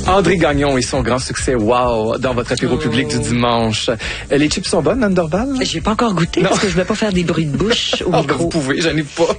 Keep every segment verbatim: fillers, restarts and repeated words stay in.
André Gagnon et son grand succès, wow, dans votre apéro oh. public du dimanche. Les chips sont bonnes, Anne Dorval? J'ai pas encore goûté non. parce que je ne vais pas faire des bruits de bouche au oh, micro. Vous pouvez, j'en ai pas.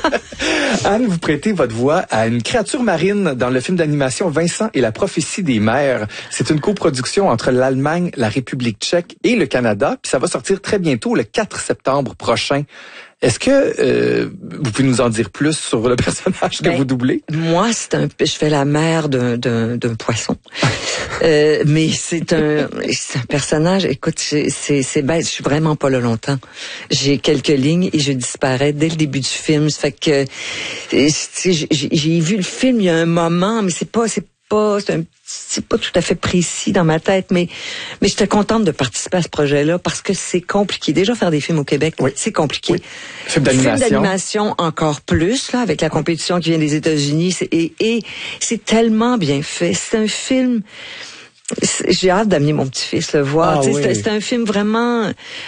Anne, vous prêtez votre voix à une créature marine dans le film d'animation Vincent et la prophétie des mers. C'est une coproduction entre l'Allemagne, la République tchèque et le Canada, puis ça va sortir très bientôt, le quatre septembre prochain. Est-ce que euh, vous pouvez nous en dire plus sur le personnage que ben, vous doublez? Moi, c'est un, je fais la mère d'un, d'un, d'un poisson. euh, mais c'est un, c'est un personnage. Écoute, c'est, c'est, c'est bête. Je suis vraiment pas là longtemps. J'ai quelques lignes et je disparais dès le début du film. Ça fait que j'ai, j'ai vu le film il y a un moment, mais c'est pas, c'est pas, c'est un c'est pas tout à fait précis dans ma tête, mais mais j'étais contente de participer à ce projet-là parce que c'est compliqué. Déjà faire des films au Québec, oui. c'est compliqué. Oui. Film d'animation. Film d'animation encore plus là avec la compétition qui vient des États-Unis, c'est, et et c'est tellement bien fait. C'est un film. C'est, j'ai hâte d'amener mon petit-fils le voir. Ah, oui. c'est, c'est un film vraiment.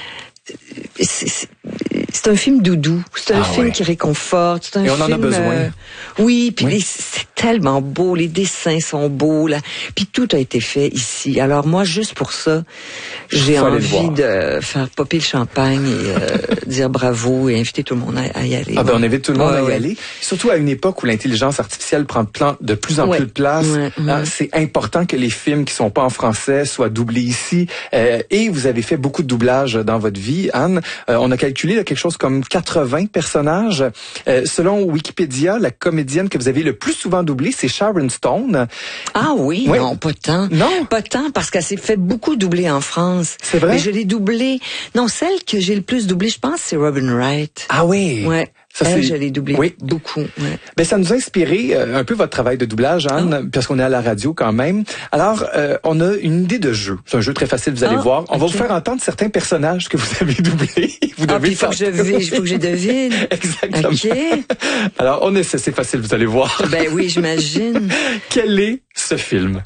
C'est, c'est, c'est un film doudou. C'est un ah, film ouais. qui réconforte. C'est un Et on film, en a besoin. Euh, oui, puis oui. les, c'est tellement beau. Les dessins sont beaux là. Puis tout a été fait ici. Alors moi, juste pour ça, j'ai envie de faire popper le champagne et euh, dire bravo et inviter tout le monde à, à y aller. Ah ben on invite tout le monde ouais, à y ouais. aller. Surtout à une époque où l'intelligence artificielle prend de plus en ouais. plus de place. Ouais, ouais. Hein, c'est important que les films qui sont pas en français soient doublés ici. Euh, et vous avez fait beaucoup de doublage dans votre vie, Anne. Euh, on a calculé là, quelque chose comme quatre-vingts personnages. Euh, selon Wikipédia, la comédienne que vous avez le plus souvent doublée, c'est Sharon Stone. Ah oui, oui. non, pas tant. Non, pas tant parce qu'elle s'est fait beaucoup doubler en France. C'est vrai. Mais je l'ai doublée. Non, celle que j'ai le plus doublée, je pense, c'est Robin Wright. Ah oui. Ouais. Ça, Elle, c'est... je l'ai doublée oui. beaucoup. Ouais. Ben, ça nous a inspiré euh, un peu votre travail de doublage, Anne, oh. parce qu'on est à la radio quand même. Alors, euh, on a une idée de jeu. C'est un jeu très facile, vous allez oh, voir. On okay. va vous faire entendre certains personnages que vous avez doublés. Vous ah, devez il faut que je devine, faut que je devine. Exactement. Okay. Alors, on essaie, c'est facile, vous allez voir. Ben oui, j'imagine. Quel est ce film?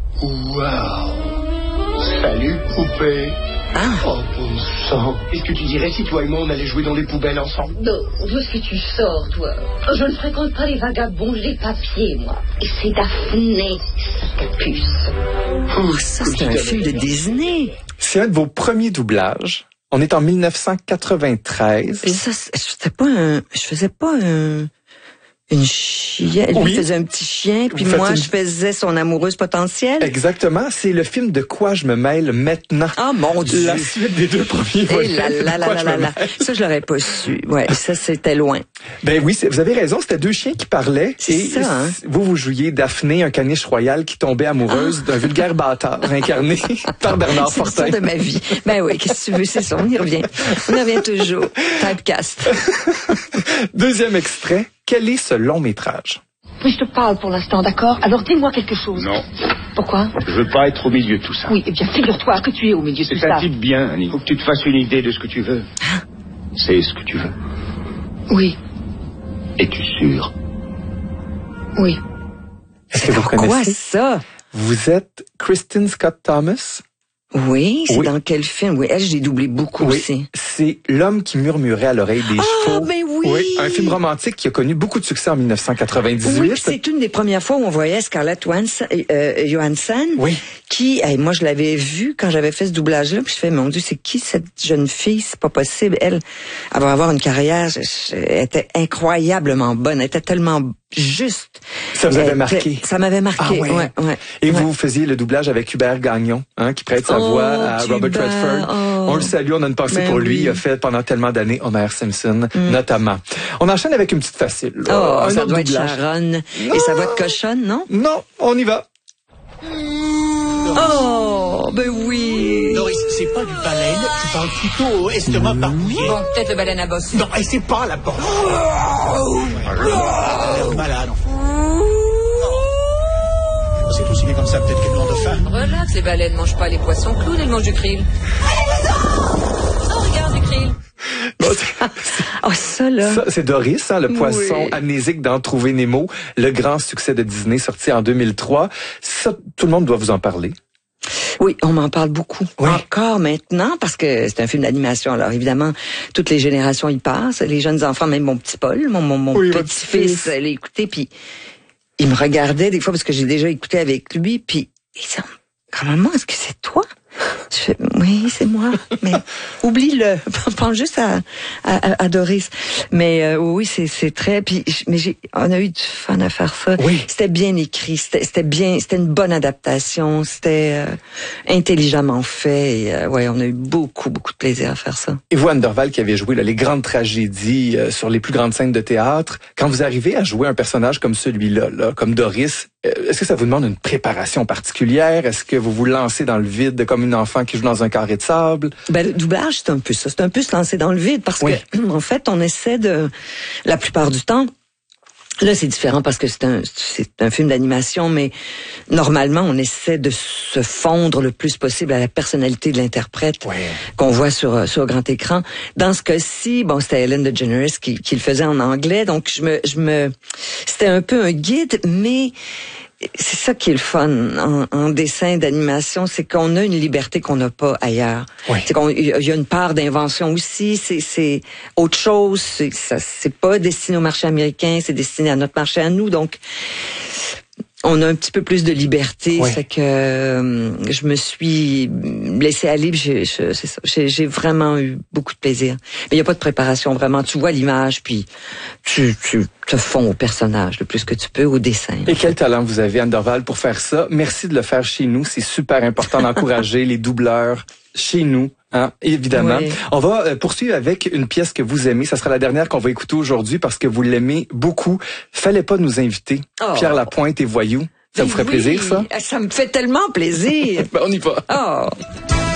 Wow! Salut, poupée! Ah. Oh, bon sang. Qu'est-ce que tu dirais si toi et moi on allait jouer dans les poubelles ensemble? Non, d'où est-ce que tu sors, toi? Je ne fréquente pas les vagabonds, les papiers, moi. Et c'est Daphné, sa capuce. Oh, ça, c'est un film de Disney. C'est un de vos premiers doublages. On est en dix-neuf cent quatre-vingt-treize. Et ça, je faisais pas un, je faisais pas un, une chienne. Oui. Lui faisait un petit chien, puis Vous moi, une... je faisais son amoureuse potentielle. Exactement. C'est le film De quoi je me mêle maintenant. Ah, mon Dieu. La suite des deux premiers volets. Et là, là, là, là, là, là. Ça, je l'aurais pas su. Ouais, ça, c'était loin. Ben oui, vous avez raison. C'était deux chiens qui parlaient. C'est et ça, hein? Vous, vous jouiez Daphné, un caniche royal qui tombait amoureuse ah. d'un vulgaire bâtard incarné par Bernard c'est Fortin. C'est l'histoire de ma vie. Ben oui, qu'est-ce que tu veux, c'est ça. On y revient. On y revient toujours. Typecast. Deuxième extrait. Quel est ce long métrage? Oui, je te parle pour l'instant, d'accord? Alors dis-moi quelque chose. Non. Pourquoi? Je veux pas être au milieu de tout ça. Oui, eh bien, figure-toi que tu es au milieu de tout ça. C'est un type bien, Annie. Il faut que tu te fasses une idée de ce que tu veux. Hein? C'est ce que tu veux. Oui. Es-tu sûr? Oui. Est-ce que vous quoi connaissez? ça? Vous êtes Kristen Scott Thomas? Oui, c'est oui. dans quel film? Oui, elle, je l'ai doublé beaucoup oui. aussi. C'est L'homme qui murmurait à l'oreille des ah, chevaux. Ben oui. oui! Un film romantique qui a connu beaucoup de succès en dix-neuf cent quatre-vingt-dix-huit. Oui, c'est une des premières fois où on voyait Scarlett euh, Johansson. Oui. Qui, hey, moi, je l'avais vue quand j'avais fait ce doublage-là, puis je fais, mon Dieu, c'est qui cette jeune fille? C'est pas possible. Elle, elle va avoir une carrière, je, je, elle était incroyablement bonne, elle était tellement juste. Ça vous avait elle, marqué? Ça m'avait marqué, ah, ouais. ouais, ouais. Et ouais. vous faisiez le doublage avec Hubert Gagnon, hein, qui prête sa oh, voix à Hubert, Robert Redford. Oh. On le salue, on a une pensée ben pour oui. lui. Il a fait pendant tellement d'années Homer Simpson, mm. notamment. On enchaîne avec une petite facile. Là. Oh, un ça autre doit doublage. être Sharon. Non. Et sa voix de cochonne, non? Non, on y va. Oh, ben oui. Doris, c'est pas du baleine, tu parles plutôt estomac mmh. barbouillé. Bon, peut-être le baleine à bosse. Non, et c'est pas la bosse. Oh, oh, malade, enfin. C'est aussi bien comme ça, peut-être qu'elle meurt de faim. Relax, les baleines mangent pas les poissons clowns, elles mangent du krill. Oh, regarde du krill. Bon, oh, ça, là. Ça, c'est Doris, hein, le poisson oui. amnésique dans Trouver Nemo, le grand succès de Disney sorti en deux mille trois. Ça, tout le monde doit vous en parler. Oui, on m'en parle beaucoup. Oui. Encore maintenant, parce que c'est un film d'animation. Alors, évidemment, toutes les générations y passent. Les jeunes enfants, même mon petit Paul, mon, mon, mon oui, petit-fils, l'a écouté, puis il me regardait des fois parce que j'ai déjà écouté avec lui, puis il disait, grand-maman, est-ce que c'est toi? Je fais, oui, c'est moi, mais oublie-le. Pense juste à, à, à Doris. Mais euh, oui, c'est, c'est très. Puis, mais j'ai, on a eu du fun à faire ça. Oui. C'était bien écrit, c'était, c'était bien, c'était une bonne adaptation, c'était euh, intelligemment fait. Et, euh, ouais, on a eu beaucoup, beaucoup de plaisir à faire ça. Et vous, Anne Dorval, qui avez joué là, les grandes tragédies euh, sur les plus grandes scènes de théâtre, quand vous arrivez à jouer un personnage comme celui-là, là, comme Doris, euh, est-ce que ça vous demande une préparation particulière? Est-ce que vous vous lancez dans le vide comme une enfant qui joue dans un carré de sable? Ben, le doublage, c'est un peu ça. C'est un peu se lancer dans le vide parce oui. que, en fait, on essaie de, la plupart du temps, là, c'est différent parce que c'est un, c'est un film d'animation, mais normalement, on essaie de se fondre le plus possible à la personnalité de l'interprète oui. qu'on voit sur, sur grand écran. Dans ce cas-ci, bon, c'était Ellen DeGeneres qui, qui le faisait en anglais, donc je me, je me, c'était un peu un guide, mais c'est ça qui est le fun en, en dessin d'animation, c'est qu'on a une liberté qu'on n'a pas ailleurs. Oui. C'est qu'on, il y a une part d'invention aussi, c'est, c'est autre chose, c'est, ça, c'est pas destiné au marché américain, c'est destiné à notre marché à nous, donc on a un petit peu plus de liberté, oui. c'est que euh, je me suis laissée aller, j'ai, je, c'est ça, j'ai, j'ai vraiment eu beaucoup de plaisir. Mais il y a pas de préparation vraiment, tu vois l'image puis tu, tu te fonds au personnage le plus que tu peux, au dessin. Et quel talent vous avez, Anne Dorval, pour faire ça. Merci de le faire chez nous, c'est super important d'encourager les doubleurs chez nous. Hein, évidemment. Oui. On va euh, poursuivre avec une pièce que vous aimez. Ça sera la dernière qu'on va écouter aujourd'hui parce que vous l'aimez beaucoup. Fallait pas nous inviter. Oh. Pierre Lapointe et Voyou. Ça Mais vous ferait oui, plaisir, ça? Ça me fait tellement plaisir. Ben, on y va. Oh.